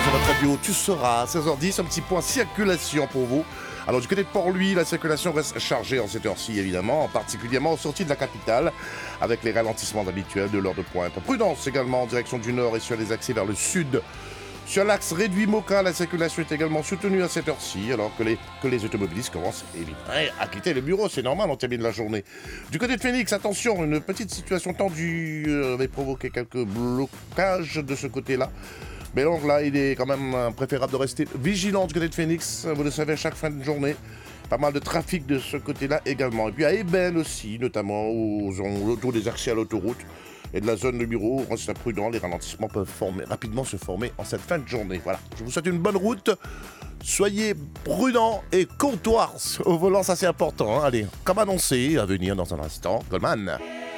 sur votre radio, tu seras à 16h10, un petit point circulation pour vous. Alors du côté de Port-Louis, la circulation reste chargée en cette heure-ci évidemment, particulièrement aux sorties de la capitale, avec les ralentissements habituels de l'heure de pointe. Prudence également en direction du nord et sur les accès vers le sud. Sur l'axe réduit-Moka, la circulation est également soutenue à cette heure-ci, alors que les automobilistes commencent évidemment à quitter le bureau, c'est normal, on termine la journée. Du côté de Phoenix, attention, une petite situation tendue avait provoqué quelques blocages de ce côté-là. Mais donc là, il est quand même préférable de rester vigilant du côté de Phoenix, vous le savez, chaque fin de journée. Pas mal de trafic de ce côté-là également. Et puis à Eben aussi, notamment autour des accès à l'autoroute et de la zone de bureau, restez prudent, les ralentissements peuvent rapidement se former en cette fin de journée. Voilà, je vous souhaite une bonne route, soyez prudents et courtois au volant, ça c'est important. Hein. Allez, comme annoncé, à venir dans un instant, Goldman.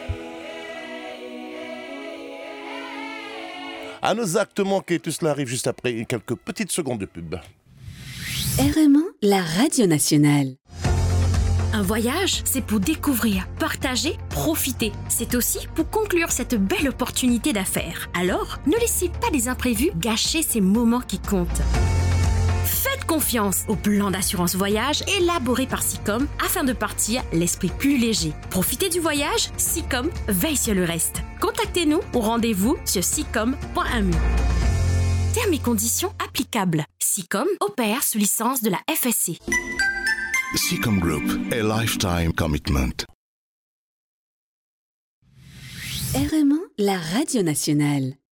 À nos actes manqués, tout cela arrive juste après quelques petites secondes de pub. RMA, la radio nationale. Un voyage, c'est pour découvrir, partager, profiter. C'est aussi pour conclure cette belle opportunité d'affaires. Alors, ne laissez pas les imprévus gâcher ces moments qui comptent. Faites confiance au plan d'assurance voyage élaboré par Sicom afin de partir l'esprit plus léger. Profitez du voyage, Sicom veille sur le reste. Contactez-nous ou rendez-vous sur sicom.mu. Termes et conditions applicables. Sicom opère sous licence de la FSC. Sicom Group, a lifetime commitment. RMA, la radio nationale.